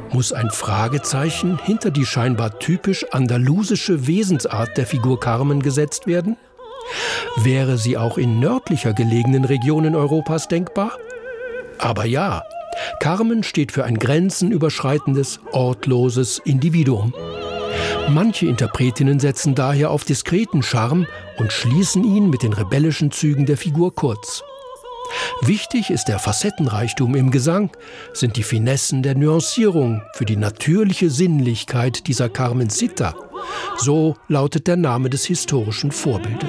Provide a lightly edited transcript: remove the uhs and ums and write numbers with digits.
Muss ein Fragezeichen hinter die scheinbar typisch andalusische Wesensart der Figur Carmen gesetzt werden? Wäre sie auch in nördlicher gelegenen Regionen Europas denkbar? Aber ja, Carmen steht für ein grenzenüberschreitendes, ortloses Individuum. Manche Interpretinnen setzen daher auf diskreten Charme und schließen ihn mit den rebellischen Zügen der Figur kurz. Wichtig ist der Facettenreichtum im Gesang, sind die Finessen der Nuancierung für die natürliche Sinnlichkeit dieser Carmencita. So lautet der Name des historischen Vorbildes.